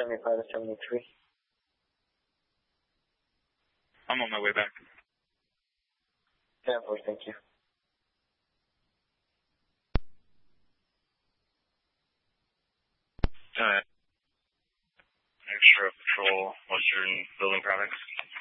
75 to 73. I'm on my way back. 10-4, thank you. Extra Patrol, Western Building Products.